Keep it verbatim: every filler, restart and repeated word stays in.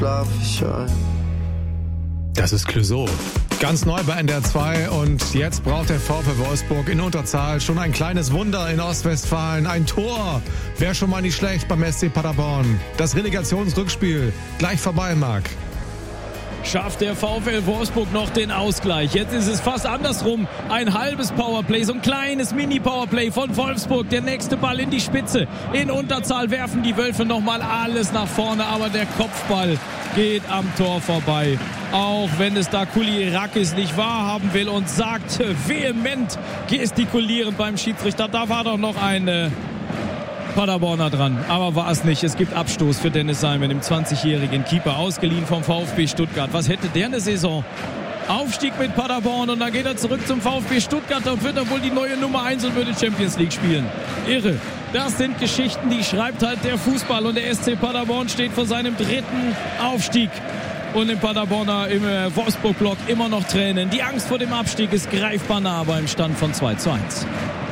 schlaf ich ein. Das ist Clouseau. Ganz neu bei N D R zwei und jetzt braucht der VfL Wolfsburg in Unterzahl schon ein kleines Wunder in Ostwestfalen. Ein Tor wäre schon mal nicht schlecht beim S C Paderborn. Das Relegationsrückspiel gleich vorbei, Marc. Schafft der VfL Wolfsburg noch den Ausgleich. Jetzt ist es fast andersrum. Ein halbes Powerplay, so ein kleines Mini-Powerplay von Wolfsburg. Der nächste Ball in die Spitze. In Unterzahl werfen die Wölfe nochmal alles nach vorne. Aber der Kopfball geht am Tor vorbei. Auch wenn es da Kulierakis nicht wahrhaben will und sagt vehement gestikulierend beim Schiedsrichter. Da war doch noch ein Paderborner dran, aber war es nicht. Es gibt Abstoß für Dennis Simon, dem zwanzigjährigen Keeper, ausgeliehen vom VfB Stuttgart. Was hätte der eine Saison? Aufstieg mit Paderborn und dann geht er zurück zum VfB Stuttgart und wird dann wohl die neue Nummer eins und würde Champions League spielen. Irre. Das sind Geschichten, die schreibt halt der Fußball und der S C Paderborn steht vor seinem dritten Aufstieg. Und im Paderborner, im Wolfsburg-Block immer noch Tränen. Die Angst vor dem Abstieg ist greifbar nah beim Stand von zwei zu eins.